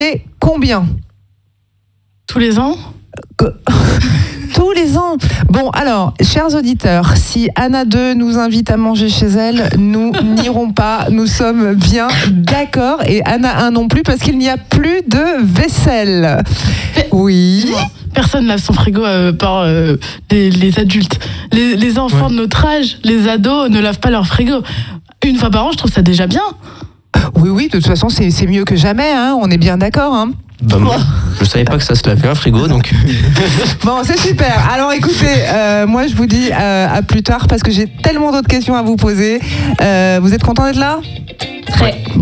Et combien ? Tous les ans ? Tous les ans. Bon, alors, chers auditeurs, si Anna 2 nous invite à manger chez elle, nous n'irons pas. Nous sommes bien d'accord. Et Anna 1 non plus, parce qu'il n'y a plus de vaisselle. Oui. Personne lave son frigo par les adultes. Les enfants de notre âge, les ados, ne lavent pas leur frigo. Une fois par an, je trouve ça déjà bien. Oui, de toute façon, c'est mieux que jamais, hein, on est bien d'accord. Hein. Bah, moi, je savais pas que ça se lavait un frigo, donc... Bon, c'est super. Alors écoutez, moi je vous dis à plus tard parce que j'ai tellement d'autres questions à vous poser. Vous êtes content d'être là ? Très.